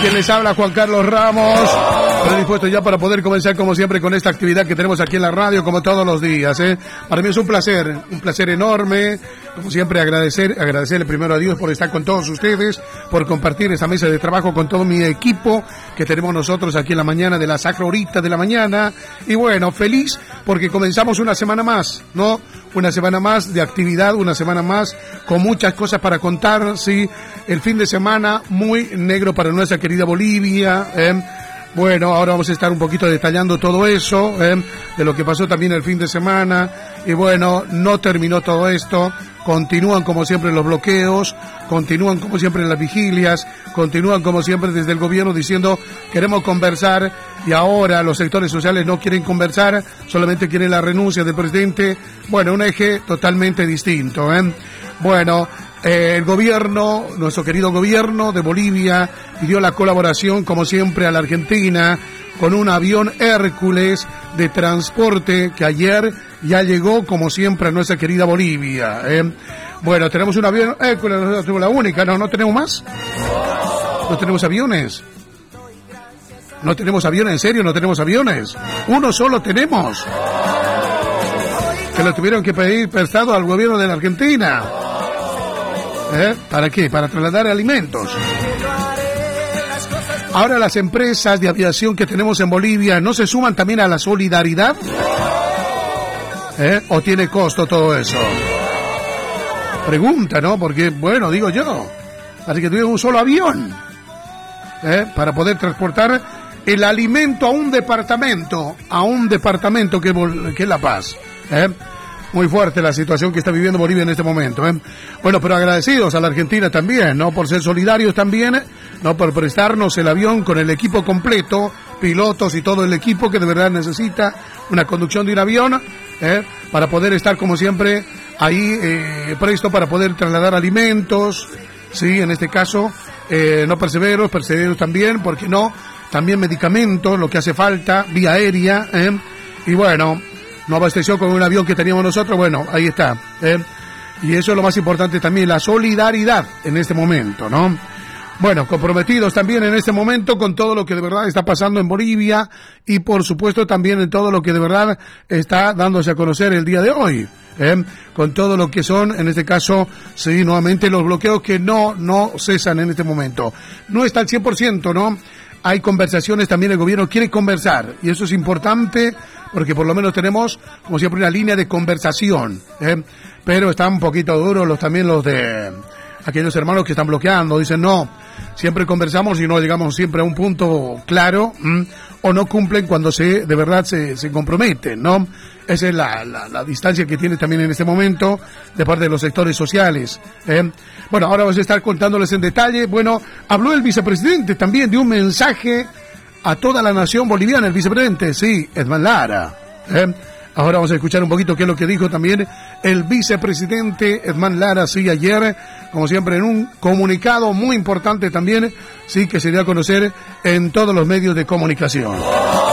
Quien les habla, Juan Carlos Ramos, predispuesto ya para poder comenzar como siempre con esta actividad que tenemos aquí en la radio como todos los días. Para mí es un placer enorme, como siempre agradecerle primero a Dios por estar con todos ustedes, por compartir esta mesa de trabajo con todo mi equipo que tenemos nosotros aquí en la mañana de la sacra horita de la mañana. Y bueno, feliz porque comenzamos una semana más, ¿no? Una semana más de actividad, una semana más con muchas cosas para contar, sí. El fin de semana muy negro para nuestra querida Bolivia. Bueno, ahora vamos a estar un poquito detallando todo eso, de lo que pasó también el fin de semana. Y bueno, no terminó todo esto. Continúan como siempre los bloqueos, continúan como siempre las vigilias, continúan como siempre desde el gobierno diciendo queremos conversar, y ahora los sectores sociales no quieren conversar, solamente quieren la renuncia del presidente. Bueno, un eje totalmente distinto. Bueno, el gobierno, nuestro querido gobierno de Bolivia, pidió la colaboración como siempre a la Argentina con un avión Hércules de transporte que ayer ya llegó como siempre a nuestra querida Bolivia. Bueno, tenemos un avión Hércules, no tenemos la única, no tenemos más. No tenemos aviones. No tenemos aviones, en serio, no tenemos aviones. Uno solo tenemos. Que lo tuvieron que pedir prestado al gobierno de la Argentina. ¿Para qué? Para trasladar alimentos. Ahora las empresas de aviación que tenemos en Bolivia, ¿no se suman también a la solidaridad? ¿O tiene costo todo eso? Pregunta, ¿no? Porque, bueno, digo yo, así que tuvieron un solo avión para poder transportar el alimento a un departamento que es La Paz. Muy fuerte la situación que está viviendo Bolivia en este momento. Bueno, pero agradecidos a la Argentina también, ¿no? Por ser solidarios también, ¿no? Por prestarnos el avión con el equipo completo, pilotos y todo el equipo que de verdad necesita una conducción de un avión, para poder estar como siempre ahí presto para poder trasladar alimentos, sí, en este caso, no perseveros también, porque no, también medicamentos, lo que hace falta, vía aérea, y bueno, no abasteció con un avión que teníamos nosotros, bueno, ahí está, y eso es lo más importante también, la solidaridad en este momento, ¿no? Bueno, comprometidos también en este momento con todo lo que de verdad está pasando en Bolivia y por supuesto también en todo lo que de verdad está dándose a conocer el día de hoy, con todo lo que son, en este caso, sí, nuevamente los bloqueos que no cesan en este momento. No está al 100%, ¿no? Hay conversaciones también, el gobierno quiere conversar y eso es importante porque por lo menos tenemos, como siempre, una línea de conversación, pero están un poquito duros también los de aquellos hermanos que están bloqueando, dicen no, siempre conversamos y no llegamos siempre a un punto claro, o no cumplen cuando de verdad se comprometen, ¿no? Esa es la distancia que tiene también en este momento de parte de los sectores sociales. Bueno, ahora vamos a estar contándoles en detalle. Bueno, habló el vicepresidente también de un mensaje a toda la nación boliviana, el vicepresidente, sí, Edman Lara. Ahora vamos a escuchar un poquito qué es lo que dijo también el vicepresidente Edman Lara, sí, ayer, como siempre, en un comunicado muy importante también, sí, que se dio a conocer en todos los medios de comunicación.